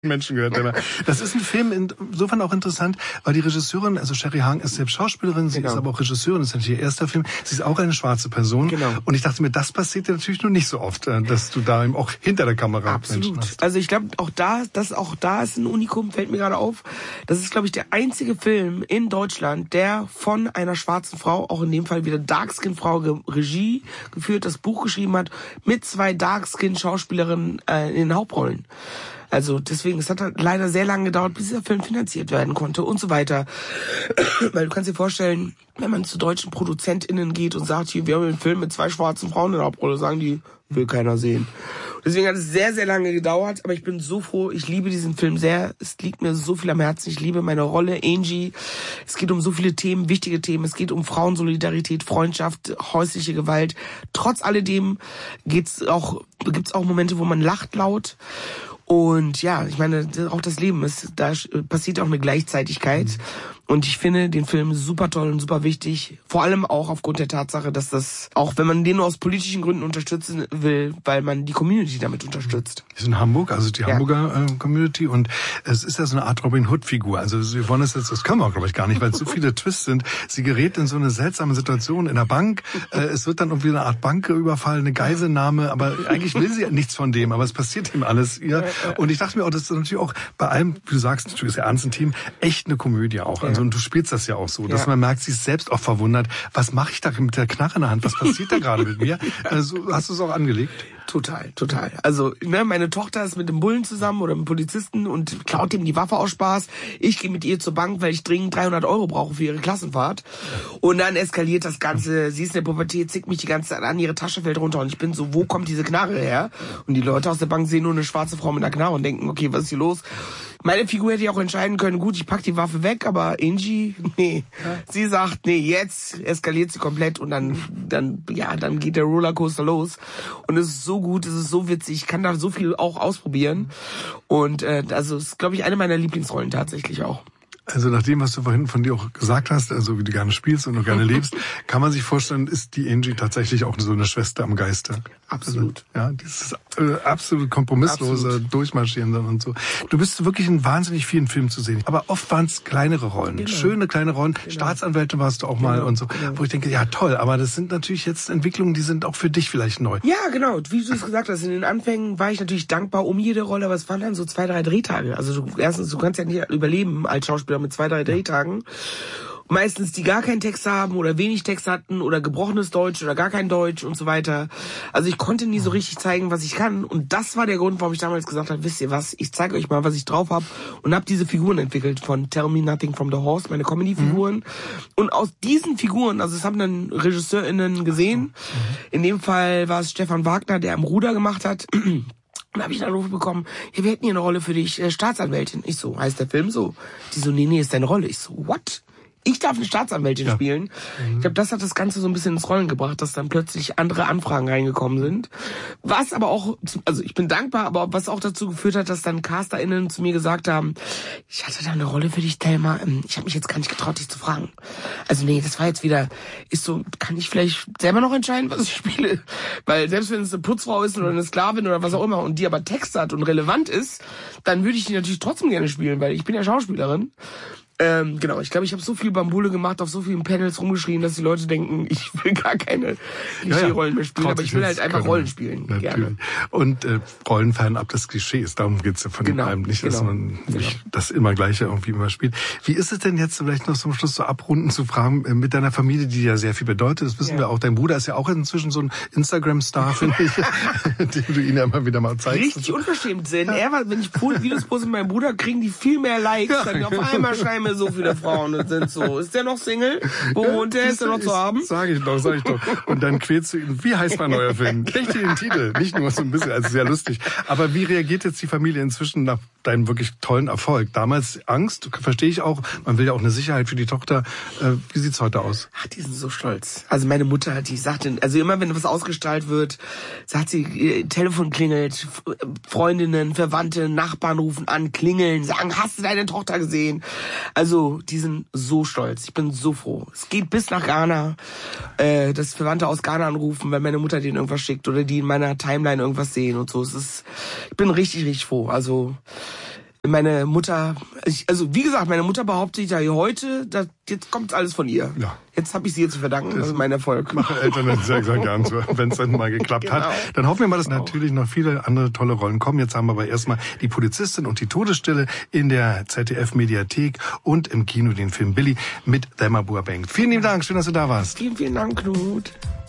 Menschen gehört. Aber das ist ein Film insofern auch interessant, weil die Regisseurin, also Sherry Hahn ist selbst Schauspielerin, sie ist aber auch Regisseurin, das ist natürlich ihr erster Film. Sie ist auch eine schwarze Person. Genau. Und ich dachte mir, das passiert ja natürlich nur nicht so oft, dass du da eben auch hinter der Kamera Absolut. Menschen hast. Also ich glaube, auch da ist ein Unikum, fällt mir gerade auf. Das ist, glaube ich, der einzige Film in Deutschland, der von einer schwarzen Frau, auch in dem Fall wieder Darkskin-Frau, Regie geführt, das Buch geschrieben hat, mit 2 Darkskin-Schauspielerinnen in den Hauptrollen. Also deswegen, es hat halt leider sehr lange gedauert, bis dieser Film finanziert werden konnte und so weiter. Weil du kannst dir vorstellen, wenn man zu deutschen ProduzentInnen geht und sagt, hier, wir haben einen Film mit 2 schwarzen Frauen in der Hauptrolle, sagen die, will keiner sehen. Deswegen hat es sehr, sehr lange gedauert, aber ich bin so froh, ich liebe diesen Film sehr, es liegt mir so viel am Herzen, ich liebe meine Rolle, Angie, es geht um so viele Themen, wichtige Themen, es geht um Frauensolidarität, Freundschaft, häusliche Gewalt. Trotz alledem gibt's auch Momente, wo man lacht laut. Und ja, ich meine, auch das Leben da passiert auch eine Gleichzeitigkeit. Und ich finde den Film super toll und super wichtig. Vor allem auch aufgrund der Tatsache, dass das, auch wenn man den nur aus politischen Gründen unterstützen will, weil man die Community damit unterstützt. Wir sind in Hamburg, also die Hamburger Community. Und es ist ja so eine Art Robin Hood-Figur. Also wir wollen das können wir auch, glaube ich, gar nicht, weil es so viele Twists sind. Sie gerät in so eine seltsame Situation in der Bank. Es wird dann irgendwie eine Art Banküberfall, eine Geiselnahme. Aber eigentlich will sie ja nichts von dem. Aber es passiert ihm alles ihr. Und ich dachte mir auch, das ist natürlich auch bei allem, wie du sagst, natürlich ist ja ernst ein Team, echt eine Komödie auch. Also, und du spielst das ja auch so, dass man merkt, sie ist selbst auch verwundert. Was mache ich da mit der Knarre in der Hand? Was passiert da gerade mit mir? Also, hast du es auch angelegt? Total. Also, meine Tochter ist mit dem Bullen zusammen oder mit dem Polizisten und klaut ihm die Waffe aus Spaß. Ich gehe mit ihr zur Bank, weil ich dringend 300 € brauche für ihre Klassenfahrt. Und dann eskaliert das Ganze. Sie ist in der Pubertät, zickt mich die ganze Zeit an, ihre Tasche fällt runter und ich bin so, wo kommt diese Knarre her? Und die Leute aus der Bank sehen nur eine schwarze Frau mit einer Knarre und denken, okay, was ist hier los? Meine Figur hätte ja auch entscheiden können, gut, ich pack die Waffe weg, aber Angie, nee. Sie sagt, nee, jetzt eskaliert sie komplett und dann geht der Rollercoaster los. Und es ist so gut, es ist so witzig, ich kann da so viel auch ausprobieren. Und also es ist, glaube ich, eine meiner Lieblingsrollen tatsächlich auch. Also nach dem, was du vorhin von dir auch gesagt hast, also wie du gerne spielst und auch gerne lebst, kann man sich vorstellen, ist die Angie tatsächlich auch so eine Schwester am Geiste. Absolut. Also, ja, dieses absolut kompromisslose Durchmarschieren dann und so. Du bist wirklich in wahnsinnig vielen Filmen zu sehen. Aber oft waren es kleinere Rollen, schöne kleine Rollen. Staatsanwälte warst du auch mal und so. Wo ich denke, ja toll, aber das sind natürlich jetzt Entwicklungen, die sind auch für dich vielleicht neu. Ja, genau. Wie du es gesagt hast, in den Anfängen war ich natürlich dankbar um jede Rolle, aber es waren dann so 2, 3 Drehtage. Also du kannst ja nicht überleben als Schauspieler mit 2, 3 Drehtagen. Meistens, die gar keinen Text haben oder wenig Text hatten oder gebrochenes Deutsch oder gar kein Deutsch und so weiter. Also ich konnte nie so richtig zeigen, was ich kann. Und das war der Grund, warum ich damals gesagt habe, wisst ihr was, ich zeige euch mal, was ich drauf habe. Und habe diese Figuren entwickelt von Tell Me Nothing from the Horse, meine Comedy-Figuren. Und aus diesen Figuren, also es haben dann RegisseurInnen gesehen. In dem Fall war es Stefan Wagner, der am Ruder gemacht hat. Und da habe ich einen Anruf bekommen, ja, wir hätten hier eine Rolle für dich, Staatsanwältin. Ich so, heißt der Film so? Die so, nee, ist deine Rolle. Ich so, what? Ich darf eine Staatsanwältin spielen. Ich glaube, das hat das Ganze so ein bisschen ins Rollen gebracht, dass dann plötzlich andere Anfragen reingekommen sind. Was aber auch, also ich bin dankbar, aber was auch dazu geführt hat, dass dann CasterInnen zu mir gesagt haben, ich hatte da eine Rolle für dich, Thelma. Ich habe mich jetzt gar nicht getraut, dich zu fragen. Also nee, das war jetzt wieder, ist so, kann ich vielleicht selber noch entscheiden, was ich spiele? Weil selbst wenn es eine Putzfrau ist oder eine Sklavin oder was auch immer und die aber Text hat und relevant ist, dann würde ich die natürlich trotzdem gerne spielen, weil ich bin ja Schauspielerin. Genau, ich glaube, ich habe so viel Bambule gemacht, auf so vielen Panels rumgeschrien, dass die Leute denken, ich will gar keine Klischee-Rollen mehr spielen, aber ich will halt einfach Rollen spielen. Natürlich. Gerne. Und Rollen fernab des Klischees, darum geht's ja von allem nicht, dass man nicht das immer Gleiche irgendwie immer spielt. Wie ist es denn jetzt vielleicht noch zum Schluss so abrunden zu fragen, mit deiner Familie, die ja sehr viel bedeutet, das wissen wir auch, dein Bruder ist ja auch inzwischen so ein Instagram-Star, finde ich, den du ihn ja immer wieder mal zeigst. Richtig unverschämt, denn wenn ich Videos poste mit meinem Bruder, kriegen die viel mehr Likes, dann auf einmal schreiben mir so viele Frauen und sind so, ist der noch Single? Wo wohnt der? Ist der noch zu haben? Sag ich doch. Und dann quälst du ihn, wie heißt mein neuer Film? Kriegt ihr den Titel? Nicht nur so ein bisschen, also sehr lustig. Aber wie reagiert jetzt die Familie inzwischen nach deinem wirklich tollen Erfolg? Damals Angst, verstehe ich auch, man will ja auch eine Sicherheit für die Tochter. Wie sieht's heute aus? Ach, die sind so stolz. Also meine Mutter, die sagt, also immer wenn was ausgestrahlt wird, sagt sie, Telefon klingelt, Freundinnen, Verwandte, Nachbarn rufen an, klingeln, sagen, hast du deine Tochter gesehen? Also die sind so stolz. Ich bin so froh. Es geht bis nach Ghana, dass Verwandte aus Ghana anrufen, weil meine Mutter denen irgendwas schickt oder die in meiner Timeline irgendwas sehen und so. Ich bin richtig, richtig froh. Also Meine Mutter, also wie gesagt, meine Mutter behauptet ja heute, jetzt kommt alles von ihr. Ja. Jetzt habe ich sie ihr zu verdanken, das ist mein Erfolg. Machen Eltern dann sehr, sehr gern so, wenn es dann mal geklappt hat. Dann hoffen wir mal, dass natürlich noch viele andere tolle Rollen kommen. Jetzt haben wir aber erstmal die Polizistin und die Todesstille in der ZDF-Mediathek und im Kino den Film Billy mit Thelma Burbank. Vielen lieben Dank, schön, dass du da warst. Vielen, vielen Dank, Knut.